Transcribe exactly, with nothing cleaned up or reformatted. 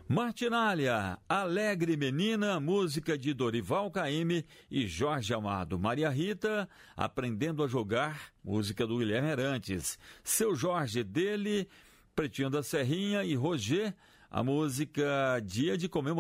Martinália, Alegre Menina, música de Dorival Caymmi e Jorge Amado. Maria Rita, Aprendendo a Jogar, música do Guilherme Arantes. Seu Jorge, dele, Pretinho da Serrinha e Roger, a música Dia de Comemoração.